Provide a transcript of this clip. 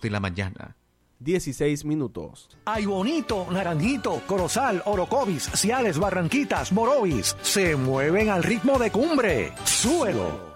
de la mañana. 16 minutos. Ay Bonito, Naranjito, Corozal, Orocovis, Ciales, Barranquitas, Morovis se mueven al ritmo de Cumbre. ¡Súbelo!